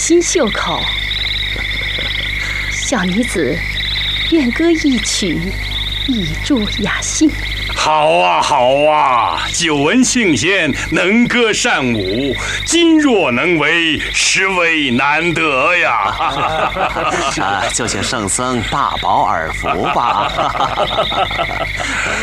心袖口。小女子愿歌一曲，以助雅兴。 好啊，好啊！久闻信贤能歌善舞，今若能为，实为难得呀！ 就请圣僧大饱耳福吧。